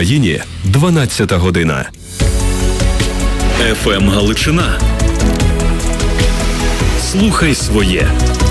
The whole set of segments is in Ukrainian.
Україні 12 година. ФМ Галичина. Слухай своє.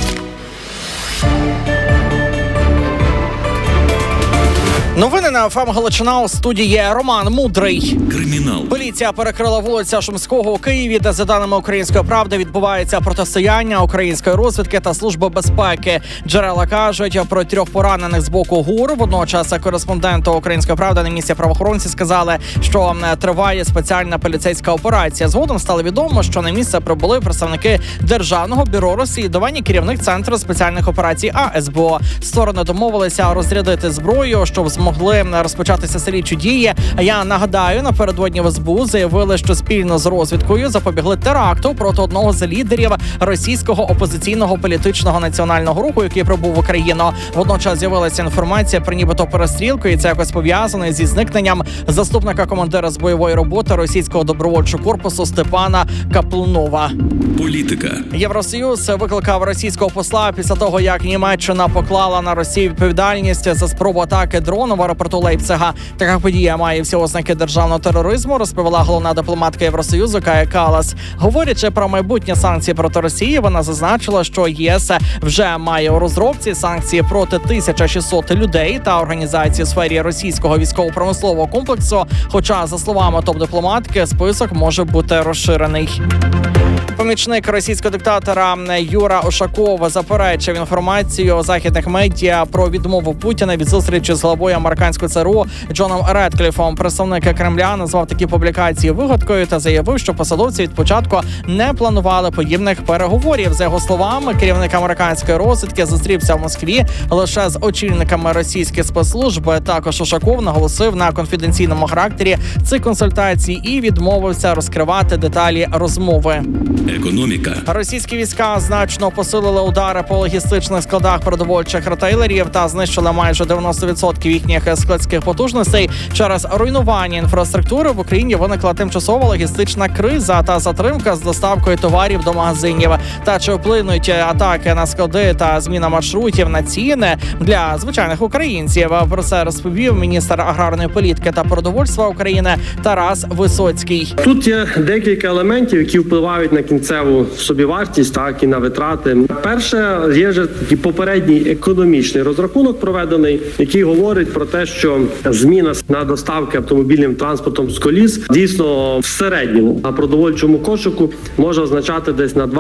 Новини на ФМ Галичина. У студії Роман Мудрий. Кримінал. Поліція перекрила вулицю Шумського у Києві, де, за даними «Української правди», відбувається протистояння української розвідки та Служби безпеки. Джерела кажуть про 3 поранених з боку ГУР. Водночас кореспонденту «Української правди» на місці правоохоронці сказали, що триває спеціальна поліцейська операція. Згодом стало відомо, що на місце прибули представники Державного бюро розслідувань і керівник Центру спеціальних операцій АСБО. Сторони домовилися розрядити зброю, щоб змогли розпочатися слідчі дії. Я нагадаю, напередодні в СБУ заявили, що спільно з розвідкою запобігли теракту проти одного з лідерів російського опозиційного політичного національного руху, який прибув в Україну. Водночас з'явилася інформація про нібито перестрілку, і це якось пов'язано зі зникненням заступника командира з бойової роботи російського добровольчого корпусу Степана Каплунова. Політика. Євросоюз викликав російського посла після того, як Німеччина поклала на Росію відповідальність за спробу атаки дрону в аеропорту Лейпцига. Така подія має всі ознаки державного тероризму, розповіла головна дипломатка Євросоюзу Кая Каллас. Говорячи про майбутні санкції проти Росії, вона зазначила, що ЄС вже має у розробці санкції проти 1600 людей та організацій у сфері російського військово-промислового комплексу, хоча, за словами топ-дипломатки, список може бути розширений. Помічник російського диктатора Юра Ушаков заперечив інформацію західних медіа про відмову Путіна від зустрічі з главою американського ЦРУ Джоном Редкліфом. Представник Кремля назвав такі публікації вигадкою та заявив, що посадовці від початку не планували подібних переговорів. За його словами, керівник американської розвідки зустрівся в Москві лише з очільниками російських спецслужб. Також Ушаков наголосив на конфіденційному характері цих консультацій і відмовився розкривати деталі розмови. Економіка. Російські війська значно посилили удари по логістичних складах продовольчих ретейлерів та знищили майже 90% їхніх складських потужностей. Через руйнування інфраструктури в Україні виникла тимчасова логістична криза та затримка з доставкою товарів до магазинів. Та чи вплинуть атаки на склади та зміна маршрутів на ціни для звичайних українців? Про це розповів міністр аграрної політики та продовольства України Тарас Висоцький. Тут є декілька елементів, які впливають на кінцеву собівартість, так і на витрати. Перше, є вже такий попередній економічний розрахунок проведений, який говорить про те, що зміна на доставки автомобільним транспортом з коліс дійсно в середньому на продовольчому кошику може означати десь на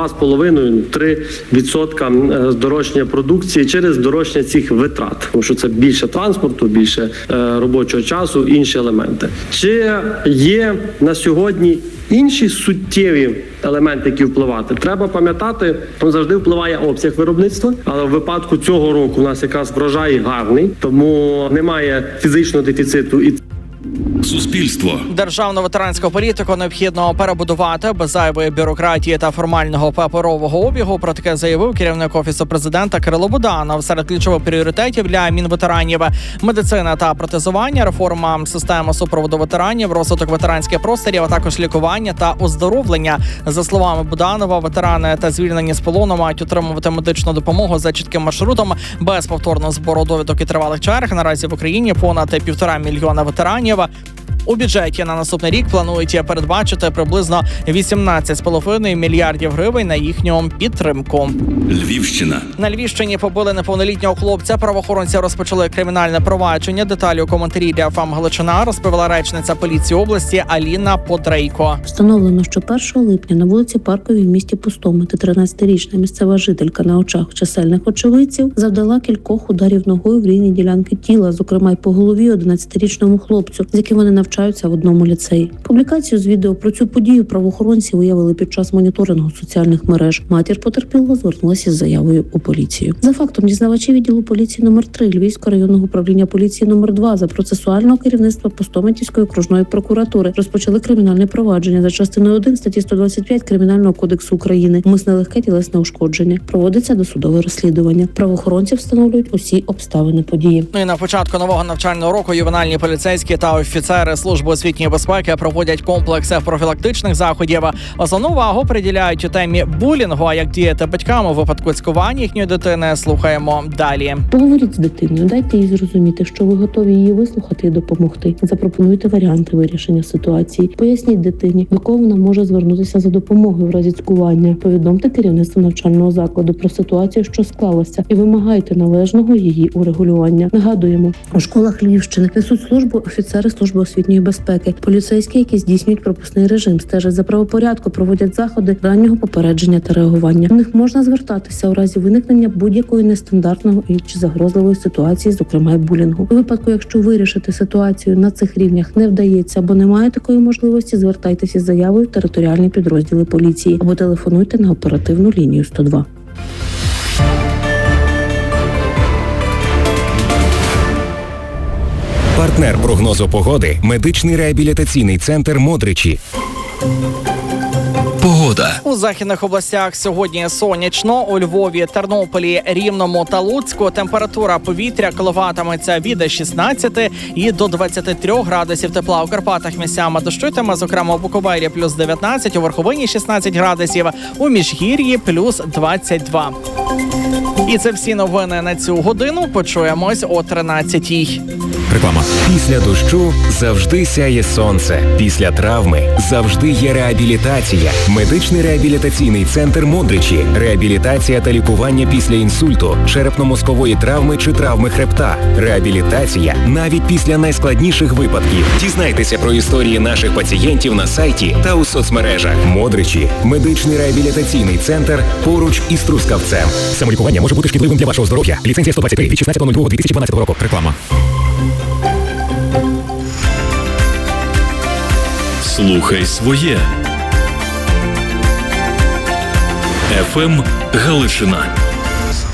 2,5-3% здорожчання продукції через здорожчання цих витрат, тому що це більше транспорту, більше робочого часу, інші елементи. Чи є на сьогодні інші суттєві елементи, які впливати? Треба пам'ятати, завжди впливає обсяг виробництва, але в випадку цього року у нас якраз врожай гарний, тому немає фізичного дефіциту і Суспільство. Державну ветеранську політику необхідно перебудувати без зайвої бюрократії та формального паперового обігу. Про таке заявив керівник Офісу президента Кирило Буданов. Серед ключових пріоритетів для Мінветеранів – медицина та протезування, реформа системи супроводу ветеранів, розвиток ветеранських просторів, а також лікування та оздоровлення. За словами Буданова, ветерани та звільнені з полону мають отримувати медичну допомогу за чітким маршрутом, без повторного збору довідок і тривалих черг. Наразі в Україні понад 1,5 мільйона ветеранів. У бюджеті на наступний рік планують передбачити приблизно 18,5 мільярдів гривень на їхню підтримку. Львівщина. На Львівщині побили неповнолітнього хлопця. Правоохоронці розпочали кримінальне провадження. Деталі у коментарі для ФМ Галичина розповіла речниця поліції області Аліна Подрейко. Встановлено, що 1 липня на вулиці Парковій в місті Пустому 13-річна місцева жителька на очах чисельних очевидців завдала кількох ударів ногою в різні ділянки тіла, зокрема й по голові 11-річному хлопцю, з яким вони навчаються в одному ліцеї. Публікацію з відео про цю подію правоохоронці виявили під час моніторингу соціальних мереж. Матір потерпілого звернулася з заявою у поліцію. За фактом дізнавачі відділу поліції номер 3 Львівського районного управління поліції номер 2 за процесуального керівництва Пустомитівської окружної прокуратури розпочали кримінальне провадження за частиною 1 статті 125 Кримінального кодексу України «Умисне легке тілесне ушкодження». Проводиться досудове розслідування. Правоохоронці встановлюють усі обставини події. І на початку нового навчального року ювенальні поліцейські та офіцери служби освітньої безпеки проводять комплекс профілактичних заходів. Основну увагу приділяють у темі булінгу, а як діяти батькам у випадку цькування їхньої дитини. Слухаємо далі. Поговоріть з дитиною, дайте їй зрозуміти, що ви готові її вислухати і допомогти. Запропонуйте варіанти вирішення ситуації. Поясніть дитині, до кого вона може звернутися за допомогою в разі цькування. Повідомте керівництво навчального закладу про ситуацію, що склалася, і вимагайте належного її урегулювання. Нагадуємо, у школах Львівщини несуть службу офіцери служби освітньої безпеки, поліцейські, які здійснюють пропускний режим, стежать за правопорядку, проводять заходи раннього попередження та реагування. У них можна звертатися у разі виникнення будь-якої нестандартного чи загрозливої ситуації, зокрема й булінгу. У випадку, якщо вирішити ситуацію на цих рівнях не вдається або немає такої можливості, звертайтеся із заявою в територіальні підрозділи поліції або телефонуйте на оперативну лінію 102. Партнер прогнозу погоди – медичний реабілітаційний центр «Модричі». Погода. У західних областях сьогодні сонячно. У Львові, Тернополі, Рівному та Луцьку температура повітря коливатиметься від 16 і до 23 градусів тепла. У Карпатах місцями дощитиме, зокрема у Буковелі плюс 19, у Верховині 16 градусів, у Міжгір'ї плюс 22. І це всі новини на цю годину. Почуємось о 13-й. Реклама. Після дощу завжди сяє сонце. Після травми завжди є реабілітація. Медичний реабілітаційний центр «Модричі». Реабілітація та лікування після інсульту, черепно-мозкової травми чи травми хребта. Реабілітація навіть після найскладніших випадків. Дізнайтеся про історії наших пацієнтів на сайті та у соцмережах. «Модричі» – медичний реабілітаційний центр поруч із Трускавцем. Самолікування може бути шкідливим для вашого здоров'я. Ліцензія 123 від 16.02.2012 року. Реклама. Слухай своє. ФМ Галичина.